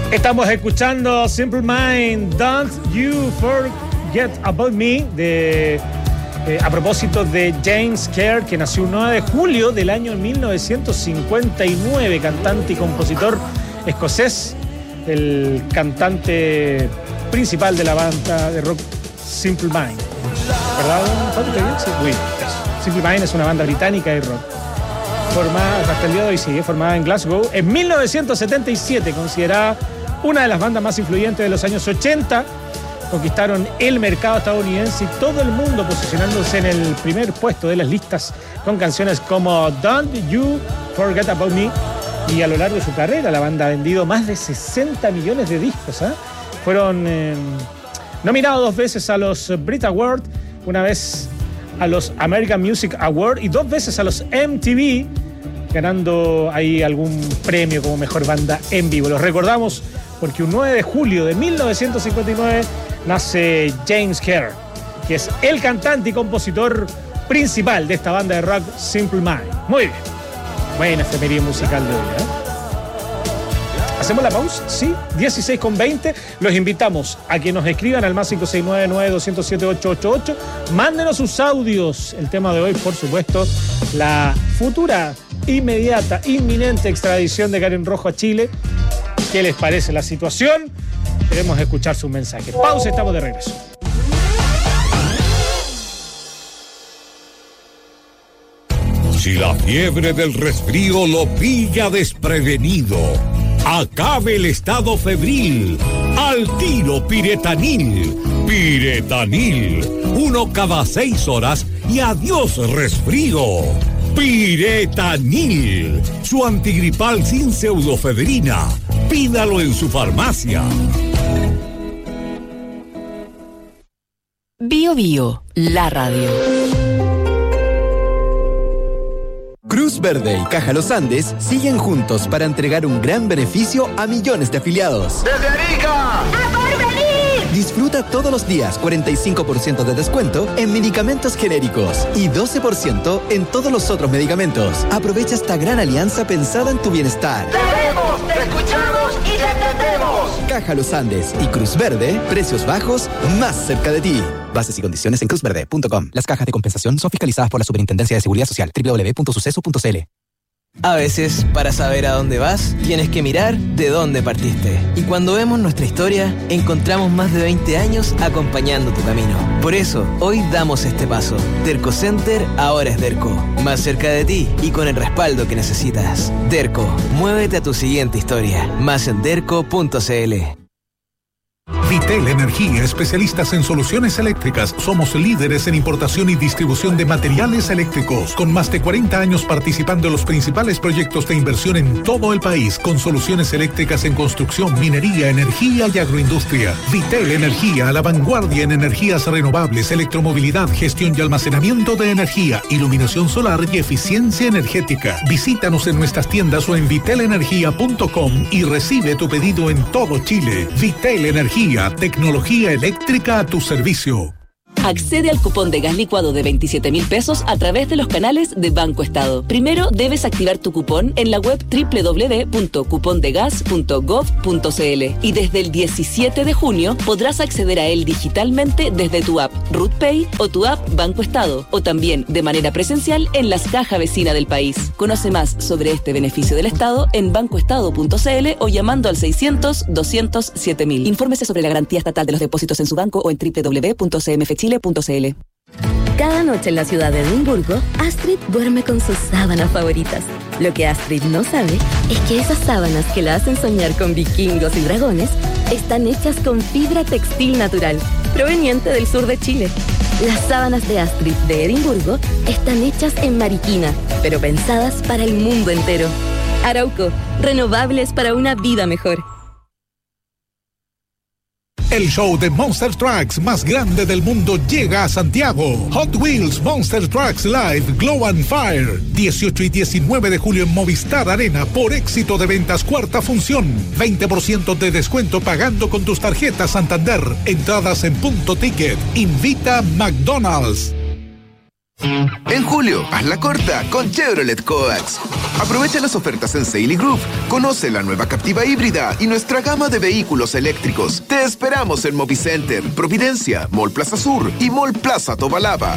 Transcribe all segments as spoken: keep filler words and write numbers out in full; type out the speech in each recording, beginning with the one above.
Estamos escuchando Simple Mind, Don't You Forget About Me, de, eh, a propósito de James Kerr, que nació el nueve de julio del año mil novecientos cincuenta y nueve, cantante y compositor escocés, el cantante principal de la banda de rock Simple Mind. ¿Verdad? Sí, uy, Simple Mind es una banda británica de rock. Formada, hasta el día de hoy sigue formada en Glasgow. En mil novecientos setenta y siete, considerada una de las bandas más influyentes de los años ochenta, conquistaron el mercado estadounidense y todo el mundo, posicionándose en el primer puesto de las listas con canciones como Don't You Forget About Me. Y a lo largo de su carrera la banda ha vendido más de sesenta millones de discos, ¿eh? Fueron eh, nominados dos veces a los Brit Awards, una vez a los American Music Awards y dos veces a los M T V, ganando ahí algún premio como mejor banda en vivo. Los recordamos porque un nueve de julio de mil novecientos cincuenta y nueve nace James Kerr, que es el cantante y compositor principal de esta banda de rock Simple Mind. Muy bien, buena efemería musical de hoy, ¿eh? ¿Hacemos la pausa? Sí, dieciséis con veinte. Los invitamos a que nos escriban al más cinco seis nueve, nueve dos cero siete, ocho ocho ocho. Mándenos sus audios. El tema de hoy, por supuesto, la futura, inmediata, inminente extradición de Karen Rojo a Chile. ¿Qué les parece la situación? Queremos escuchar sus mensajes. Pausa, estamos de regreso. Si la fiebre del resfrío lo pilla desprevenido, acabe el estado febril. Al tiro Piretanil. Piretanil. Uno cada seis horas y adiós resfrío. Piretanil. Su antigripal sin pseudofedrina. Pídalo en su farmacia. Bio Bio, la radio. Cruz Verde y Caja Los Andes siguen juntos para entregar un gran beneficio a millones de afiliados. ¡Desde Arica! ¡A Porvenir! Disfruta todos los días cuarenta y cinco por ciento de descuento en medicamentos genéricos y doce por ciento en todos los otros medicamentos. Aprovecha esta gran alianza pensada en tu bienestar. ¡Te vemos, te escuchamos y te entendemos! Caja Los Andes y Cruz Verde, precios bajos más cerca de ti. Bases y condiciones en cruz verde punto com. Las cajas de compensación son fiscalizadas por la Superintendencia de Seguridad Social. doble u doble u doble u punto suceso punto c l. A veces, para saber a dónde vas, tienes que mirar de dónde partiste. Y cuando vemos nuestra historia, encontramos más de veinte años acompañando tu camino. Por eso, hoy damos este paso. Derco Center ahora es Derco. Más cerca de ti y con el respaldo que necesitas. Derco, muévete a tu siguiente historia. Más en derco punto c l. Vitel Energía, especialistas en soluciones eléctricas. Somos líderes en importación y distribución de materiales eléctricos, con más de cuarenta años participando en los principales proyectos de inversión en todo el país, con soluciones eléctricas en construcción, minería, energía y agroindustria. Vitel Energía, a la vanguardia en energías renovables, electromovilidad, gestión y almacenamiento de energía, iluminación solar y eficiencia energética. Visítanos en nuestras tiendas o en vitel energía punto com y recibe tu pedido en todo Chile. Vitel Energía, tecnología eléctrica a tu servicio. Accede al cupón de gas licuado de veintisiete mil pesos a través de los canales de Banco Estado. Primero debes activar tu cupón en la web doble u doble u doble u punto cupón de gas punto gov punto c l y desde el diecisiete de junio podrás acceder a él digitalmente desde tu app RootPay o tu app Banco Estado, o también de manera presencial en las cajas vecinas del país. Conoce más sobre este beneficio del Estado en bancoestado punto c l o llamando al seiscientos, doscientos, siete mil. Infórmese sobre la garantía estatal de los depósitos en su banco o en doble u doble u doble u punto c m f chile punto c l. Cada noche en la ciudad de Edimburgo, Astrid duerme con sus sábanas favoritas. Lo que Astrid no sabe es que esas sábanas que la hacen soñar con vikingos y dragones están hechas con fibra textil natural, proveniente del sur de Chile. Las sábanas de Astrid de Edimburgo están hechas en Mariquina, pero pensadas para el mundo entero. Arauco, renovables para una vida mejor. El show de Monster Trucks más grande del mundo llega a Santiago. Hot Wheels Monster Trucks Live Glow and Fire. dieciocho y diecinueve de julio en Movistar Arena por éxito de ventas cuarta función. veinte por ciento de descuento pagando con tus tarjetas Santander. Entradas en Punto Ticket. Invita McDonald's. En julio, hazla corta con Chevrolet Coax. Aprovecha las ofertas en Saily Group, conoce la nueva Captiva híbrida y nuestra gama de vehículos eléctricos. Te esperamos en Movicenter, Providencia, Mall Plaza Sur y Mall Plaza Tobalaba.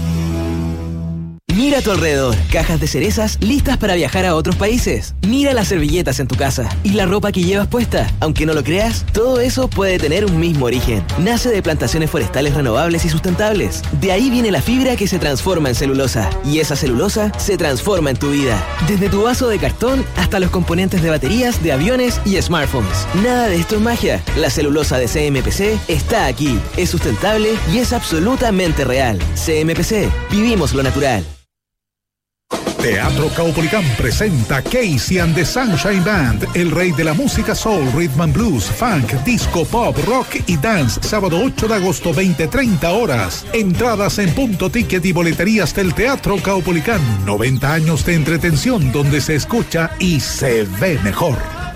Mira a tu alrededor, cajas de cerezas listas para viajar a otros países. Mira las servilletas en tu casa y la ropa que llevas puesta. Aunque no lo creas, todo eso puede tener un mismo origen. Nace de plantaciones forestales renovables y sustentables. De ahí viene la fibra que se transforma en celulosa. Y esa celulosa se transforma en tu vida. Desde tu vaso de cartón hasta los componentes de baterías, de aviones y smartphones. Nada de esto es magia. La celulosa de C M P C está aquí. Es sustentable y es absolutamente real. C M P C. Vivimos lo natural. Teatro Caupolicán presenta Casey and the Sunshine Band, el rey de la música soul, rhythm and blues, funk, disco, pop, rock y dance, sábado ocho de agosto, veinte treinta horas. Entradas en punto ticket y boleterías del Teatro Caupolicán. noventa años de entretención donde se escucha y se ve mejor.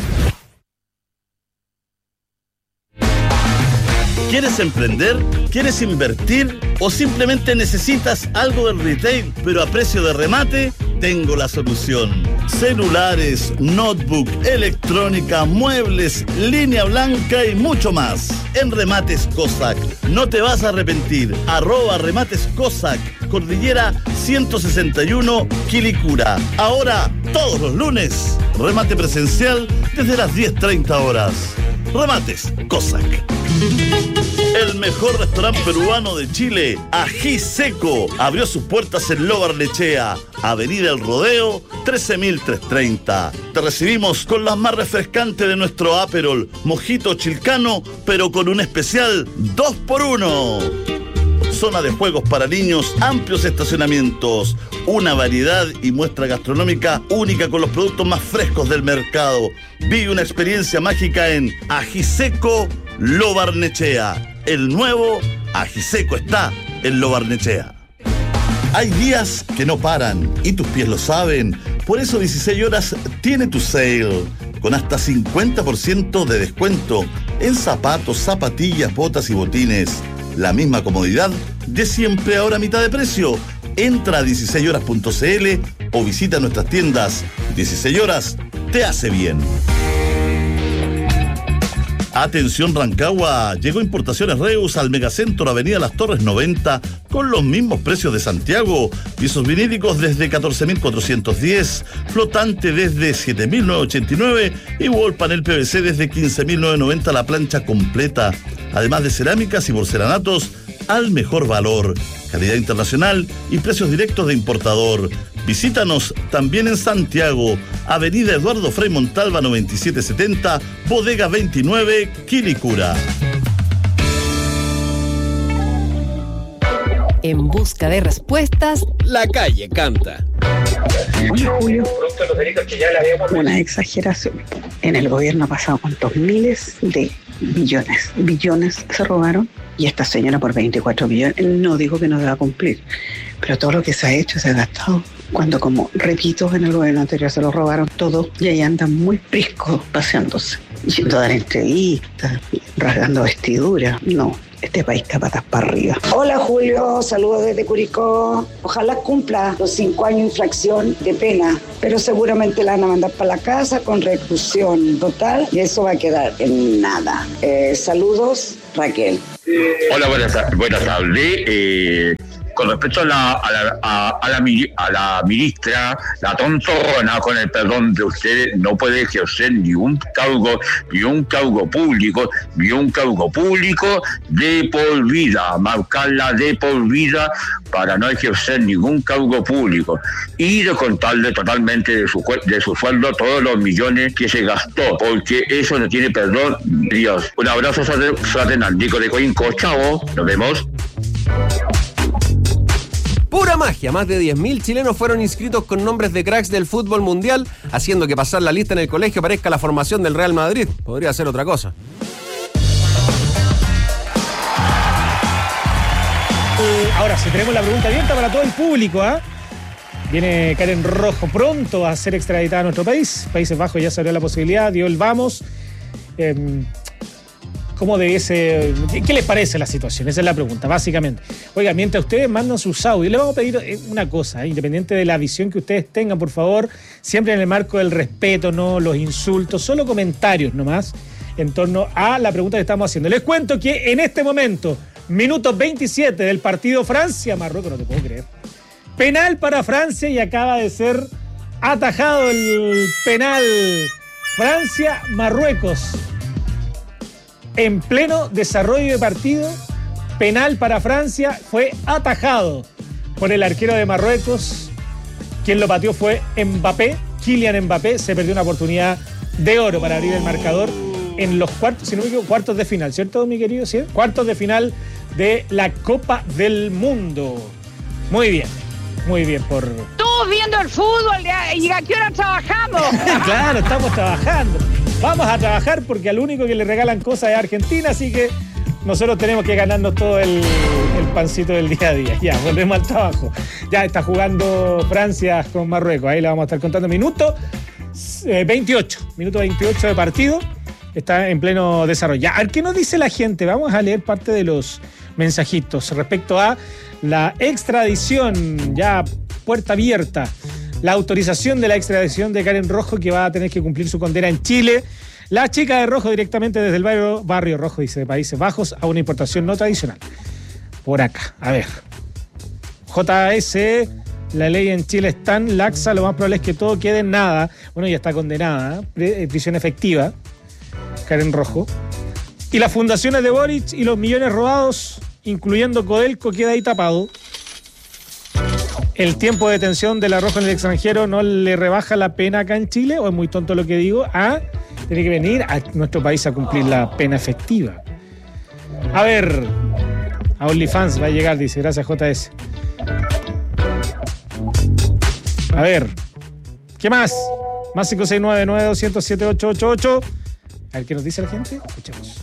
¿Quieres emprender? ¿Quieres invertir? ¿O simplemente necesitas algo del retail, pero a precio de remate? Tengo la solución. Celulares, notebook, electrónica, muebles, línea blanca y mucho más. En Remates Cossack. No te vas a arrepentir. Arroba Remates Cossack. Cordillera ciento sesenta y uno, Quilicura. Ahora, todos los lunes, remate presencial desde las diez treinta horas. Remates Cossack. El mejor restaurante peruano de Chile, Ají Seco, abrió sus puertas en Lo Barnechea, Avenida El Rodeo, trece mil trescientos treinta. Te recibimos con las más refrescantes de nuestro Aperol, mojito chilcano, pero con un especial dos por uno. Zona de juegos para niños, amplios estacionamientos, una variedad y muestra gastronómica única con los productos más frescos del mercado. Vive una experiencia mágica en Ají Seco, Lo Barnechea. El nuevo Ají Seco está en Lo Barnechea. Hay días que no paran y tus pies lo saben. Por eso dieciséis horas tiene tu sale, con hasta cincuenta por ciento de descuento en zapatos, zapatillas, botas y botines. La misma comodidad de siempre, ahora a mitad de precio. Entra a dieciséis horas punto c l o visita nuestras tiendas. dieciséis horas te hace bien. Atención Rancagua, llegó Importaciones Reus al Megacentro Avenida Las Torres noventa con los mismos precios de Santiago. Pisos vinílicos desde catorce mil cuatrocientos diez, flotante desde siete mil novecientos ochenta y nueve y wall panel P V C desde quince mil novecientos noventa la plancha completa. Además de cerámicas y porcelanatos al mejor valor, calidad internacional y precios directos de importador. Visítanos también en Santiago, Avenida Eduardo Frei Montalva noventa y siete setenta, Bodega veintinueve, Quilicura. En busca de respuestas, la calle canta. Julio, una exageración. En el gobierno ha pasado cuántos miles de billones, billones se robaron, y esta señora por veinticuatro millones, no dijo que no va a cumplir, pero todo lo que se ha hecho se ha gastado, cuando, como repito, en el gobierno anterior se lo robaron todo y ahí andan muy priscos paseándose, yendo a dar entrevistas, rasgando vestiduras. No, este país está patas para arriba. Hola Julio, saludos desde Curicó. Ojalá cumpla los cinco años de infracción de pena, pero seguramente la van a mandar para la casa con reclusión total y eso va a quedar en nada. Eh, saludos, Raquel. Hola, buenas, buenas tardes. Eh, con respecto a la, a la, a, a, la, a la ministra, la tontorrona, con el perdón de ustedes, no puede ejercer ni un cargo, ni un cargo público, ni un cargo público de por vida, marcarla de por vida para no ejercer ningún cargo público y descontarle totalmente de su, de su sueldo todos los millones que se gastó, porque eso no tiene perdón, Dios. Un abrazo fraternal, Nico de Coinco, chao, nos vemos. Pura magia, más de diez mil chilenos fueron inscritos con nombres de cracks del fútbol mundial, haciendo que pasar la lista en el colegio parezca la formación del Real Madrid. Podría ser otra cosa. Ahora, si tenemos la pregunta abierta para todo el público, ¿ah? ¿eh? Viene Karen Rojo pronto a ser extraditada a nuestro país. Países Bajos ya se abrió la posibilidad, dio el vamos. Eh, ¿Cómo debiese, qué les parece la situación? Esa es la pregunta, básicamente. Oiga, mientras ustedes mandan sus audios, les vamos a pedir una cosa, ¿eh? Independiente de la visión que ustedes tengan, por favor, siempre en el marco del respeto, no los insultos, solo comentarios nomás en torno a la pregunta que estamos haciendo. Les cuento que en este momento, minuto veintisiete del partido Francia-Marruecos, no te puedo creer, penal para Francia y acaba de ser atajado el penal Francia-Marruecos. En pleno desarrollo de partido, penal para Francia, fue atajado por el arquero de Marruecos. Quien lo pateó fue Mbappé, Kylian Mbappé. Se perdió una oportunidad de oro para abrir el marcador en los cuartos, si no me equivoco, cuartos de final, ¿cierto, mi querido? ¿Sí? Cuartos de final de la Copa del Mundo. Muy bien, muy bien por... Todos viendo el fútbol, ¿y a qué hora trabajamos? Claro, estamos trabajando. Vamos a trabajar porque al único que le regalan cosas es Argentina, así que nosotros tenemos que ganarnos todo el, el pancito del día a día. Ya, volvemos al trabajo. Ya está jugando Francia con Marruecos, ahí le vamos a estar contando. Minuto eh, veintiocho, minuto veintiocho de partido, está en pleno desarrollo. Ya, a ver, ¿qué nos dice la gente? Vamos a leer parte de los mensajitos respecto a la extradición, ya puerta abierta. La autorización de la extradición de Karen Rojo, que va a tener que cumplir su condena en Chile. La chica de Rojo directamente desde el barrio, barrio Rojo, dice, de Países Bajos, a una importación no tradicional. Por acá, a ver. J S, la ley en Chile es tan laxa, lo más probable es que todo quede en nada. Bueno, ya está condenada, ¿eh? Prisión efectiva, Karen Rojo. Y las fundaciones de Boric y los millones robados, incluyendo Codelco, queda ahí tapado. ¿El tiempo de detención de la Rojo en el extranjero no le rebaja la pena acá en Chile? ¿O es muy tonto lo que digo? Ah, tiene que venir a nuestro país a cumplir la pena efectiva. A ver, a OnlyFans va a llegar, dice, gracias J S. A ver, ¿qué más? Más cinco seis nueve nueve dos cero siete ocho ocho ocho. A ver qué nos dice la gente. Escuchemos.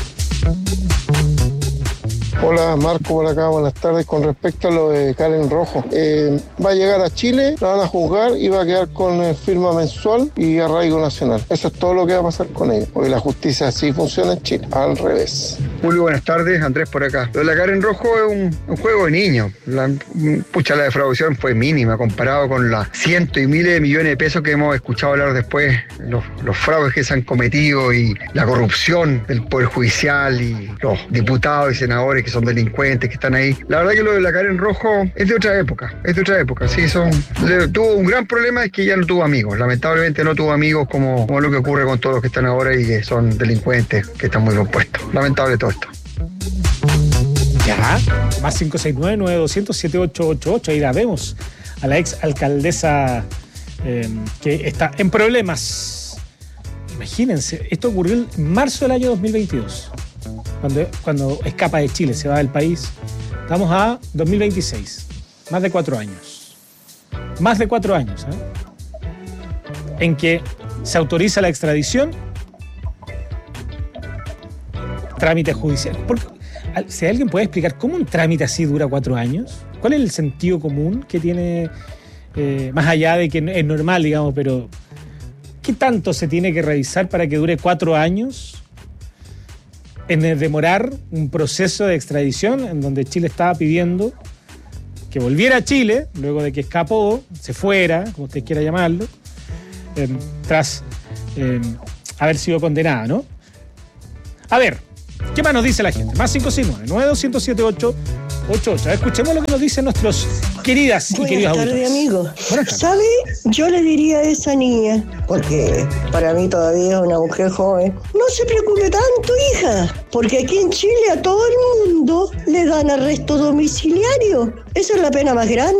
Hola Marco, por acá, buenas tardes. Con respecto a lo de Karen Rojo, eh, va a llegar a Chile, la van a juzgar y va a quedar con eh, firma mensual y arraigo nacional. Eso es todo lo que va a pasar con ella, porque la justicia así funciona en Chile, al revés. Julio, buenas tardes, Andrés por acá. Lo de la Karen Rojo es un, un juego de niños. La, pucha, la defraudación fue mínima comparado con las cientos y miles de millones de pesos que hemos escuchado hablar después, los, los fraudes que se han cometido y la corrupción del Poder Judicial y los diputados y senadores que son delincuentes, que están ahí. La verdad que lo de la Karen Rojo es de otra época, es de otra época, sí, son... Le, tuvo un gran problema, es que ya no tuvo amigos, lamentablemente no tuvo amigos como, como lo que ocurre con todos los que están ahora y que son delincuentes, que están muy compuestos. Lamentable todo esto. Ya, más cinco seis nueve nueve dos cero siete ocho ocho ocho, ahí la vemos a la ex alcaldesa eh, que está en problemas. Imagínense, esto ocurrió en marzo del año dos mil veintidós. Cuando, cuando escapa de Chile, se va del país. Estamos a dos mil veintiséis. Más de cuatro años. Más de cuatro años, ¿eh? En que se autoriza la extradición, trámite judicial. Porque, si alguien puede explicar cómo un trámite así dura cuatro años, ¿cuál es el sentido común que tiene, eh, más allá de que es normal, digamos, pero qué tanto se tiene que revisar para que dure cuatro años? En demorar un proceso de extradición en donde Chile estaba pidiendo que volviera a Chile, luego de que escapó, se fuera, como usted quiera llamarlo, eh, tras eh, haber sido condenada, ¿no? A ver, ¿qué más nos dice la gente? Más cinco seis nueve nueve dos cero siete ocho ocho ocho. Escuchemos lo que nos dicen nuestros queridas y Buenas queridos tardes, auditores. amigos. Buenas tardes. ¿Sabe? Yo le diría a esa niña, porque para mí todavía es una mujer joven, no se preocupe tanto, hija, porque aquí en Chile a todo el mundo le dan arresto domiciliario. Esa es la pena más grande.